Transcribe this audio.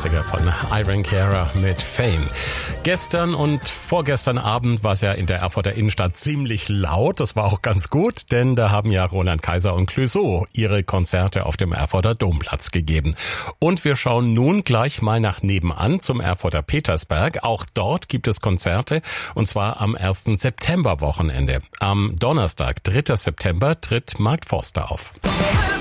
Klassiker von Iron Cara mit Fame. Gestern und vorgestern Abend war es ja in der Erfurter Innenstadt ziemlich laut. Das war auch ganz gut, denn da haben ja Roland Kaiser und Clouseau ihre Konzerte auf dem Erfurter Domplatz gegeben. Und wir schauen nun gleich mal nach nebenan zum Erfurter Petersberg. Auch dort gibt es Konzerte, und zwar am 1. September-Wochenende. Am Donnerstag, 3. September, tritt Mark Forster auf.